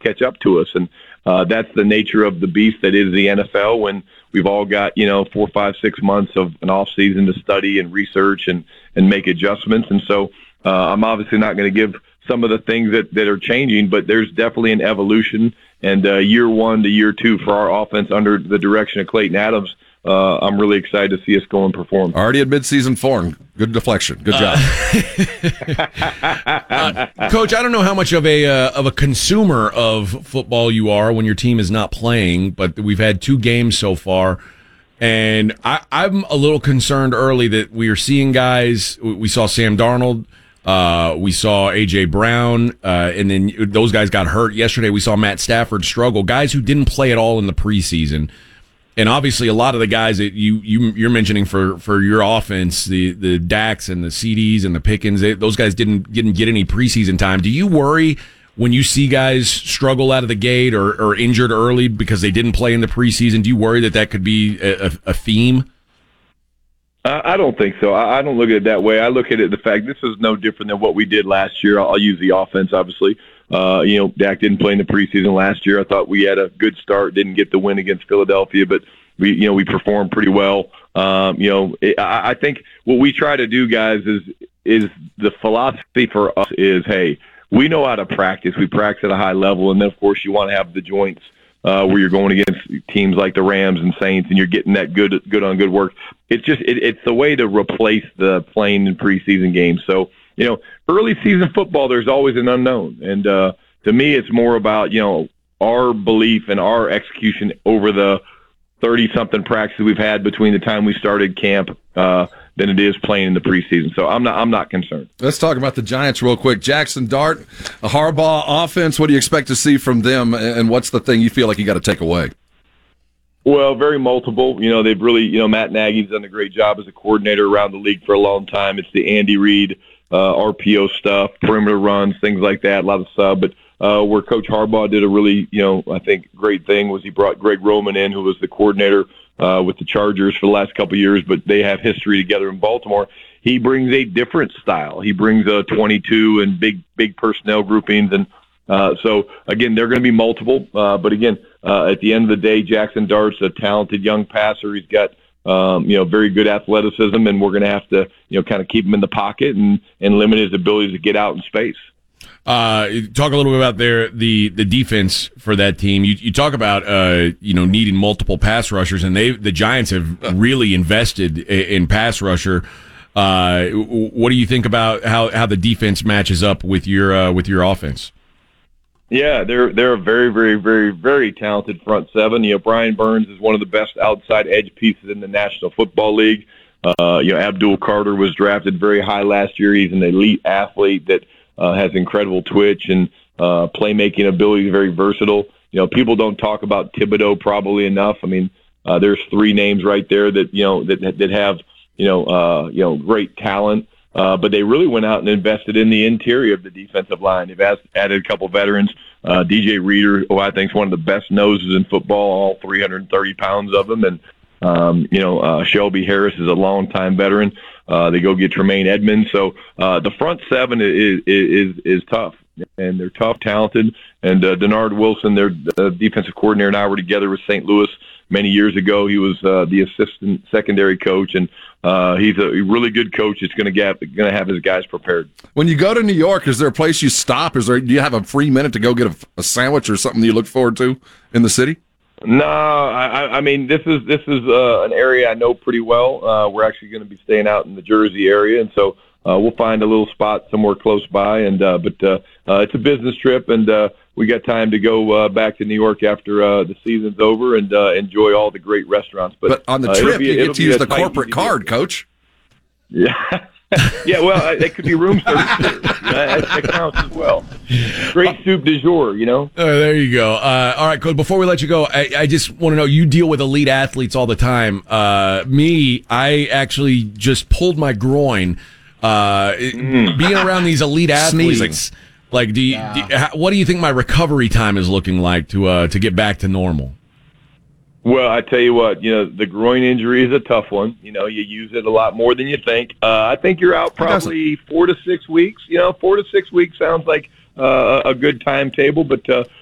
catch up to us. And that's the nature of the beast that is the NFL, when we've all got, 4, 5, 6 months of an off season to study and research and make adjustments. And so I'm obviously not going to give some of the things that are changing, but there's definitely an evolution. And year 1 to year 2 for our offense under the direction of Clayton Adams, I'm really excited to see us go and perform. Already at midseason form. Good deflection. Good job. Coach, I don't know how much of a consumer of football you are when your team is not playing, but we've had 2 games so far. And I'm a little concerned early that we are seeing guys. We saw Sam Darnold. We saw A.J. Brown, and then those guys got hurt yesterday. We saw Matt Stafford struggle. Guys who didn't play at all in the preseason. And obviously, a lot of the guys that you're mentioning for your offense, the Daks and the CDs and the Pickens, those guys didn't get any preseason time. Do you worry when you see guys struggle out of the gate or injured early because they didn't play in the preseason? Do you worry that could be a theme? I don't think so. I don't look at it that way. I look at it the fact this is no different than what we did last year. I'll use the offense, obviously. Dak didn't play in the preseason last year. I thought we had a good start, didn't get the win against Philadelphia, but we performed pretty well. I think what we try to do, guys, is the philosophy for us is, hey, we know how to practice. We practice at a high level, and then, of course, you want to have the joints where you're going against teams like the Rams and Saints, and you're getting that good on good work. It's just it's the way to replace the playing in preseason games. So, early season football, there's always an unknown. And to me, it's more about, our belief and our execution over the 30-something practices we've had between the time we started camp than it is playing in the preseason. So I'm not concerned. Let's talk about the Giants real quick. Jackson Dart, a Harbaugh offense, what do you expect to see from them, and what's the thing you feel like you got to take away? Well, very multiple. They've really, Matt Nagy's done a great job as a coordinator around the league for a long time. It's the Andy Reid, RPO stuff, perimeter runs, things like that, a lot of sub. But where Coach Harbaugh did a really, I think great thing was he brought Greg Roman in, who was the coordinator with the Chargers for the last couple of years, but they have history together in Baltimore. He brings a different style. He brings a 22 and big personnel groupings. And so, again, they're going to be multiple. But, again, at the end of the day, Jackson Dart's a talented young passer. He's got, very good athleticism, and we're going to have to, kind of keep him in the pocket and limit his ability to get out in space. Talk a little bit about the defense for that team. You talk about needing multiple pass rushers, and the Giants have really invested in pass rusher. What do you think about how the defense matches up with your offense? Yeah, they're a very, very, very, very talented front seven. Brian Burns is one of the best outside edge pieces in the National Football League. Abdul Carter was drafted very high last year. He's an elite athlete that has incredible twitch and playmaking ability, very versatile. People don't talk about Thibodeau probably enough. I mean, there's 3 names right there that that have great talent. But they really went out and invested in the interior of the defensive line. They've added a couple veterans. DJ Reader, who I think is one of the best noses in football, all 330 pounds of them. And, Shelby Harris is a longtime veteran. They go get Tremaine Edmonds. So the front seven is tough, and they're tough, talented. And Denard Wilson, their defensive coordinator, and I were together with St. Louis many years ago. He was the assistant secondary coach, and he's a really good coach. It's going to have his guys prepared. When you go to New York, is there a place you stop? Do you have a free minute to go get a sandwich or something you look forward to in the city? No, I mean this is an area I know pretty well. We're actually going to be staying out in the Jersey area, and so we'll find a little spot somewhere close by. And but it's a business trip, and we got time to go back to New York after the season's over and enjoy all the great restaurants. But on the trip, you get to use the corporate card, Coach. Yeah. Yeah, well, it could be room service. That counts as well. Great soup du jour, there you go. All right, Coach, before we let you go, I just want to know, you deal with elite athletes all the time. I actually just pulled my groin being around these elite athletes. Sneezing. Like, what do you think my recovery time is looking like to get back to normal? Well, I tell you what, the groin injury is a tough one. You use it a lot more than you think. I think you're out probably 4 to 6 weeks. 4 to 6 weeks sounds like a good timetable, but